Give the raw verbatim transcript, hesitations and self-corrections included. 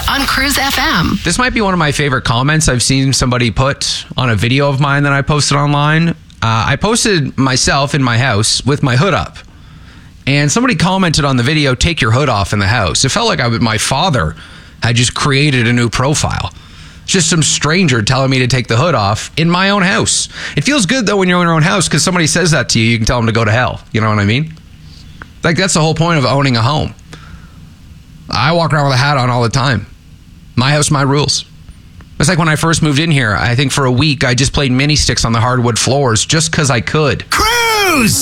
on Cruise F M. This might be one of my favorite comments I've seen somebody put on a video of mine that I posted online. Uh, I posted myself in my house with my hood up. And somebody commented on the video, take your hood off in the house. It felt like I would, my father had just created a new profile. Just some stranger telling me to take the hood off in my own house. It feels good, though, when you're in your own house, because somebody says that to you, you can tell them to go to hell. You know what I mean? Like, that's the whole point of owning a home. I walk around with a hat on all the time. My house, my rules. It's like when I first moved in here, I think for a week, I just played mini sticks on the hardwood floors just because I could. Cruise!